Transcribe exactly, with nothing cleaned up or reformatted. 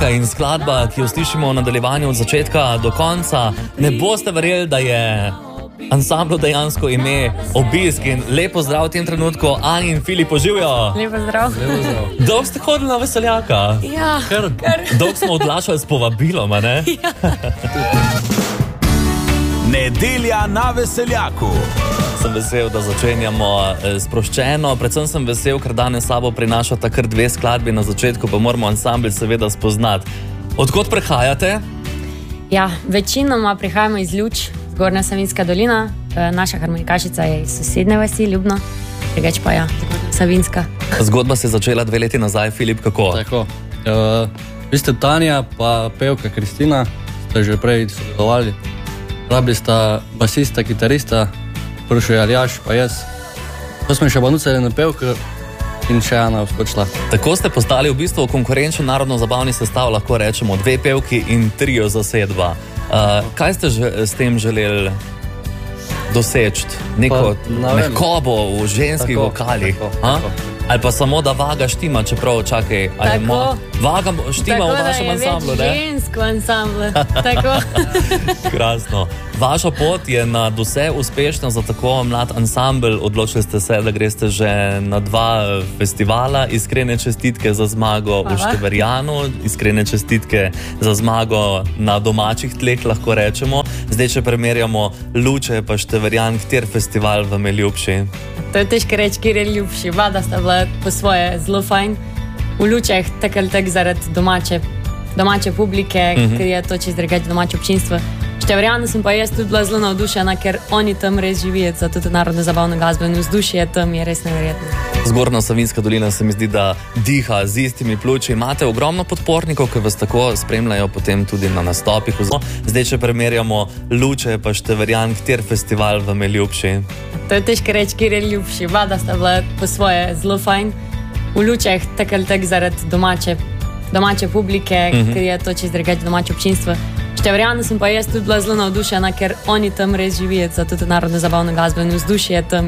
In skladba, ki jo slišimo v nadaljevanju od začetka do konca, ne boste verjeli, da je ansamblu dejansko ime Obisk. In lepo zdrav v tem trenutku, Ani in Filip, živijo. Lepo zdrav. Lepo zdrav. Dolgo ste hodili na Veseljaka? Ja, kar. Dolgo smo odlašali s povabilom, a ne? Ja. Nedelja na Veseljaku. Sem vesel, da začenjamo sproščeno. Predvsem sem vesel, ker danes sabo prinašata kar dve skladbi na začetku, pa moramo ansambl seveda spoznati. Odkot prihajate? Ja, večinoma prihajamo iz Luč, Zgornja Savinjska dolina. Naša harmonikašica je iz sosednje vasi, Ljubno. Drugač pa ja, Zgornja Savinjska. Zgodba se je začela dve leti nazaj, Filip, kako? Tako. Uh, vi ste Tanja, pa pevka Kristina, ste že prej sodelovali. Rabili sta basista, kitarista, Pršo Aljaš, pa jaz. To smo še banucali na pevka in še Ana vskočila. Tako ste postali v bistvu konkurenčen narodno-zabavni sestav, lahko rečemo, dve pevki in trio zasedba. Uh, kaj ste že s tem želeli doseči? Neko mehkobo v ženskih tako, vokalih? Tako, tako. Ali pa samo, da vaga štima, čeprav čakaj, ali mo, vaga štima tako, v vašem ansamblu, ne? Tako, da je več žensko ansamblu, tako. Krasno. Vaša pot je na vse uspešna za tako mlad ansambl. Odločili ste se, da greste že na dva festivala. Iskrene čestitke za zmago Hvala. v Števerjanu, iskrene čestitke za zmago na domačih tleh, lahko rečemo. Zdaj, če primerjamo Luče pa Števerjan, kjer festival vam je ljubši? To je težko reči, kjer je ljubši. Vada sta bila po svoje zelo fajn. V Lučeh tak ali tak zaradi domače, domače publike, uh-huh. ker je to čez drugače domače občinstvo. Števerjanu sem pa jaz tudi bila zelo navdušena, ker oni tam res živijo za tudi narodno zabavno glasbo in vzdušje tam je res neverjetno. Zgornja Savinjska dolina se mi zdi, da diha z istimi pljuči. Imate ogromno podpornikov, ki vas tako spremljajo potem tudi na nastopih. Zdaj, če primerjamo Luče pa Števerjan, kjer festival vam je ljubši? To je težko reči, kjer je ljubši. Vada sta bila po svoje zelo fajn. V Lučeh tak ali tak zaradi domače, domače publike, uh-huh. ker je to čez drugače domače občinstvo. Števerjanu sem pa jaz tudi bila zelo navdušena, ker oni tam res živijo za tudi narodno zabavno glasbo in vzdušje tam